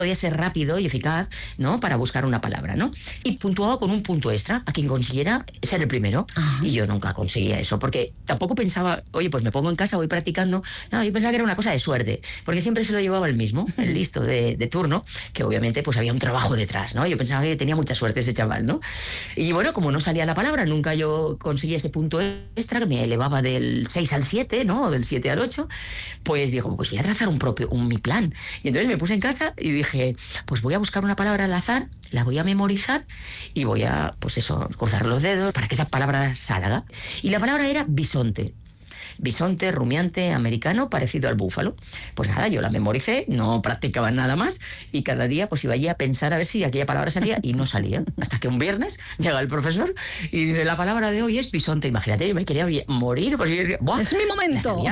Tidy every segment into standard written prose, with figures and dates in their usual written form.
podía ser rápido y eficaz, ¿no?, para buscar una palabra, ¿no? Y puntuaba con un punto extra a quien consiguiera ser el primero. Ajá. Y yo nunca conseguía eso, porque tampoco pensaba, oye, pues me pongo en casa, voy practicando. No, yo pensaba que era una cosa de suerte, porque siempre se lo llevaba el mismo, el listo de turno, que obviamente pues había un trabajo detrás, ¿no? Yo pensaba que tenía mucha suerte ese chaval, ¿no? Y bueno, como no salía la palabra, nunca yo conseguía ese punto extra que me elevaba del 6 al 7, ¿no?, o del 7 al 8, pues digo, pues voy a trazar mi plan. Y entonces me puse en casa y dije, pues voy a buscar una palabra al azar, la voy a memorizar y voy a, pues eso, cruzar los dedos para que esa palabra salga. Y la palabra era bisonte. Bisonte, rumiante, americano, parecido al búfalo. Pues nada, yo la memoricé, no practicaba nada más y cada día pues iba allí a pensar a ver si aquella palabra salía y no salía. Hasta que un viernes llega el profesor y dice, la palabra de hoy es bisonte. Imagínate, yo me quería morir. Pues yo decía, ¡buah! Es mi momento.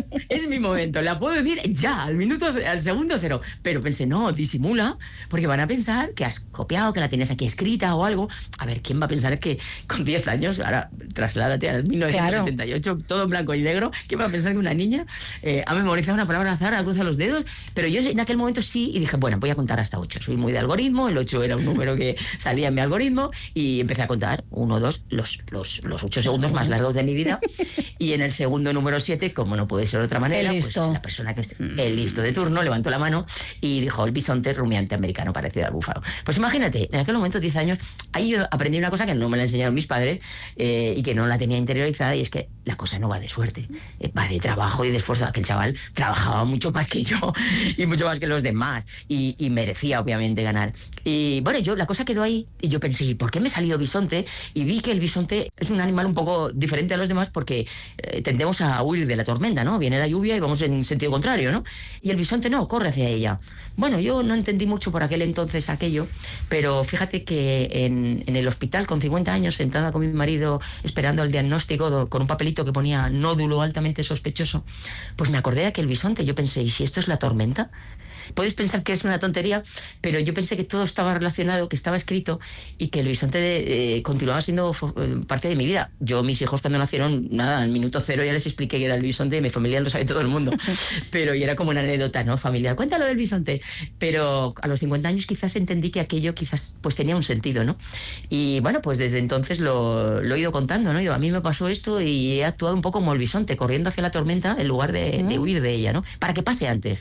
Es mi momento, la puedo decir ya, al segundo cero. Pero pensé, no, disimula, porque van a pensar que has copiado, que la tienes aquí escrita o algo. A ver, ¿quién va a pensar que con 10 años, ahora trasládate al 1978, claro, todo en blanco y negro, ¿quién va a pensar que una niña ha memorizado una palabra al azar, ha cruzado los dedos? Pero yo en aquel momento sí, y dije, bueno, voy a contar hasta 8. Soy muy de algoritmo, el 8 era un número que salía en mi algoritmo, y empecé a contar 1, 2, los 8 segundos más largos de mi vida. Y en el segundo número 7, como no puede ser de otra manera, pues la persona que es el listo de turno levantó la mano y dijo, el bisonte rumiante americano parecido al búfalo. Pues imagínate, en aquel momento, 10 años, ahí yo aprendí una cosa que no me la enseñaron mis padres y que no la tenía interiorizada, y es que la cosa no va de suerte, va de trabajo y de esfuerzo. Aquel chaval trabajaba mucho más que yo y mucho más que los demás y merecía obviamente ganar. Y bueno, la cosa quedó ahí y yo pensé, ¿por qué me he salido bisonte? Y vi que el bisonte es un animal un poco diferente a los demás porque tendemos a huir de la tormenta, ¿no? Viene la lluvia y vamos en sentido contrario, ¿no? Y el bisonte no, corre hacia ella. Bueno, yo no entendí mucho por aquel entonces aquello, pero fíjate que en el hospital con 50 años, sentada con mi marido esperando el diagnóstico con un papelito que ponía nódulo altamente sospechoso, pues me acordé de aquel bisonte. Yo pensé, ¿y si esto es la tormenta? Puedes pensar que es una tontería, pero yo pensé que todo estaba relacionado, que estaba escrito y que el bisonte continuaba siendo parte de mi vida. Yo, mis hijos cuando nacieron, nada, al minuto 0 ya les expliqué que era el bisonte, y mi familia lo sabe todo el mundo. Pero y era como una anécdota, ¿no?, familiar. Cuéntalo del bisonte. Pero a los 50 años quizás entendí que aquello quizás pues tenía un sentido, ¿no? Y bueno, pues desde entonces lo he ido contando, ¿no? A mí me pasó esto y he actuado un poco como el bisonte, corriendo hacia la tormenta en lugar de huir de ella, ¿no? Para que pase antes.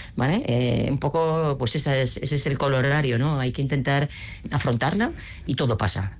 ¿Vale? Un poco, pues ese es el colorario, ¿no? Hay que intentar afrontarla y todo pasa.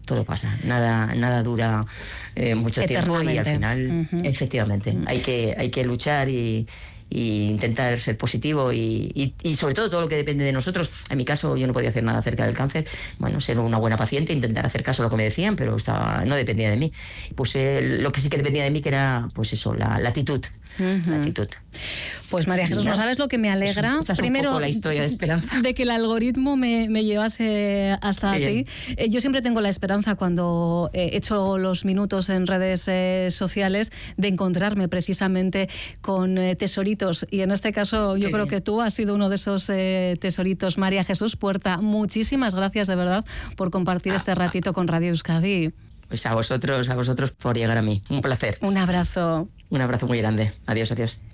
Nada dura mucho tiempo y al final, efectivamente, hay que luchar y intentar ser positivo y sobre todo lo que depende de nosotros. En mi caso yo no podía hacer nada acerca del cáncer, bueno, ser una buena paciente, intentar hacer caso a lo que me decían, pero no dependía de mí. Pues lo que sí que dependía de mí que era, pues eso, la actitud. La actitud. Pues María Jesús, no sabes lo que me alegra. Esa es primero un poco la historia de esperanza. De que el algoritmo me llevase hasta ti. Yo siempre tengo la esperanza cuando echo los minutos en redes sociales de encontrarme precisamente con tesoritos, y en este caso yo creo que tú has sido uno de esos tesoritos. María Jesús Puerta, muchísimas gracias de verdad por compartir este ratito con Radio Euskadi. Pues a vosotros por llegar a mí. Un placer. Un abrazo. Un abrazo muy grande. Adiós.